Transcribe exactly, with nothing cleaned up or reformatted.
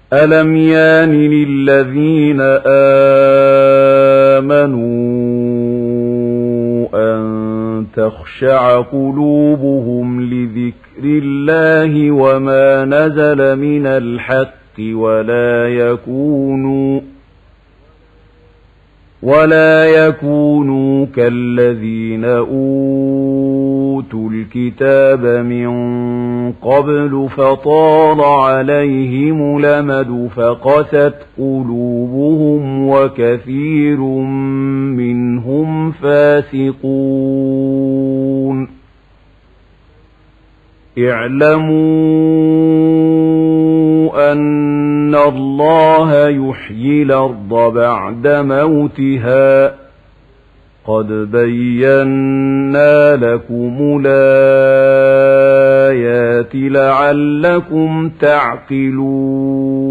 ألم يان للذين آمنوا أن تخشع قلوبهم لذكر الله وما نزل من الحق ولا يكونوا ولا يكونوا كالذين أوتوا الكتاب من قبل فطال عليهم الأمد فقست قلوبهم وكثير منهم فاسقون. اعلموا أن الله يحيي الأرض بعد موتها قد بينا لكم الآيات لعلكم تعقلون.